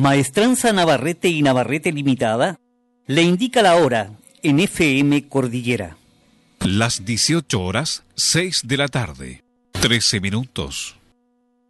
Maestranza Navarrete y Navarrete Limitada le indica la hora en FM Cordillera. Las 18 horas, 6 de la tarde, 13 minutos.